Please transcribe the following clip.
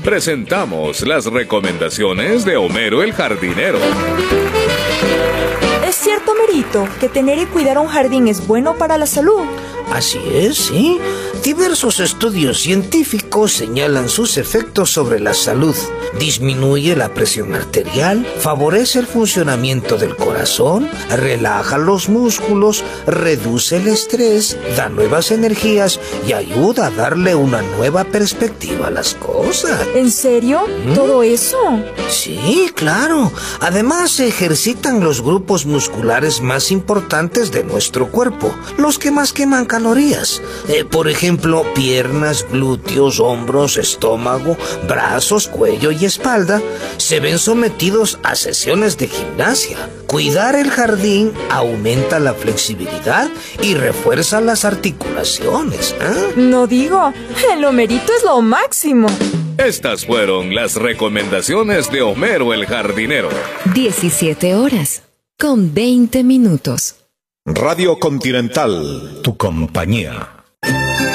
presentamos las recomendaciones de Homero el Jardinero. ¿Es cierto, Homerito, que tener y cuidar un jardín es bueno para la salud? Así es, sí. Diversos estudios científicos señalan sus efectos sobre la salud. Disminuye la presión arterial, favorece el funcionamiento del corazón, relaja los músculos, reduce el estrés, da nuevas energías y ayuda a darle una nueva perspectiva a las cosas. ¿En serio? ¿Todo eso? Sí, claro. Además, se ejercitan los grupos musculares más importantes de nuestro cuerpo, los que más queman calorías. Por ejemplo, piernas, glúteos, hombros, estómago, brazos, cuello y espalda se ven sometidos a sesiones de gimnasia. Cuidar el jardín aumenta la flexibilidad y refuerza las articulaciones. No digo, el Homerito es lo máximo. Estas fueron las recomendaciones de Homero el Jardinero. 17 horas, con 20 minutos. Radio Continental, tu compañía.